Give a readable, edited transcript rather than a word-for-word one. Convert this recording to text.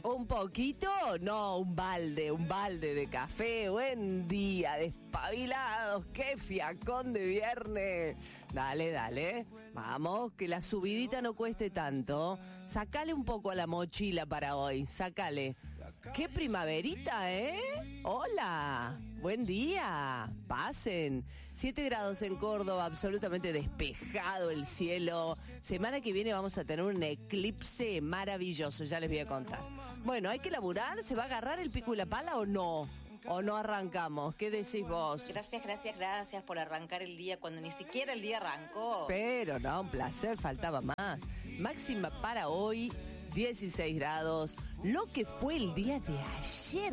¿Un poquito? No, un balde de café. Buen día, despabilados. ¡Qué fiacón de viernes! Dale. Vamos, que la subidita no cueste tanto. Sacale un poco a la mochila para hoy, sacale. ¡Qué primaverita, Hola, buen día. Pasen. 7 grados en Córdoba, absolutamente despejado el cielo. Semana que viene vamos a tener un eclipse maravilloso, ya les voy a contar. Bueno, hay que laburar, ¿se va a agarrar el pico y la pala o no? ¿O no arrancamos? ¿Qué decís vos? Gracias por arrancar el día cuando ni siquiera el día arrancó. Pero no, un placer, faltaba más. Máxima para hoy, 16 grados. Lo que fue el día de ayer.